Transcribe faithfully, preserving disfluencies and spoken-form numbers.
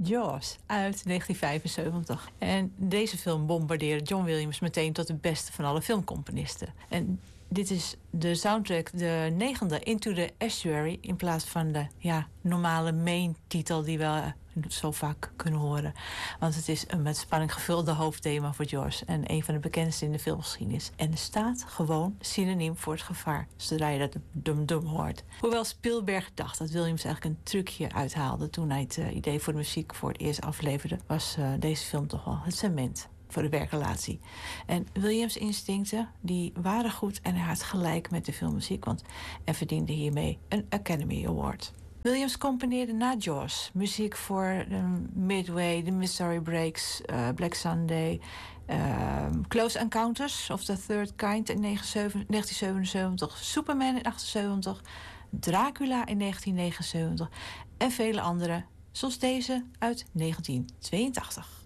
Jaws uit negentien vijfenzeventig. En deze film bombardeerde John Williams meteen tot de beste van alle filmcomponisten. En dit is de soundtrack, de negende, Into the Estuary, in plaats van de ja, normale main titel die we zo vaak kunnen horen. Want het is een met spanning gevulde hoofdthema voor Jaws en een van de bekendste in de filmgeschiedenis. En er staat gewoon synoniem voor het gevaar, zodra je dat dum-dum hoort. Hoewel Spielberg dacht dat Williams eigenlijk een trucje uithaalde toen hij het uh, idee voor de muziek voor het eerst afleverde, was uh, deze film toch wel het cement voor de werkrelatie. En Williams' instincten, die waren goed en hij had gelijk met de filmmuziek, want hij verdiende hiermee een Academy Award. Williams componeerde na Jaws muziek voor um, Midway, The Missouri Breaks, uh, Black Sunday, uh, Close Encounters of the Third Kind in negentien zevenenzeventig, Superman in achtenzeventig, Dracula in negentien negenenzeventig en vele andere, zoals deze uit negentien tweeëntachtig.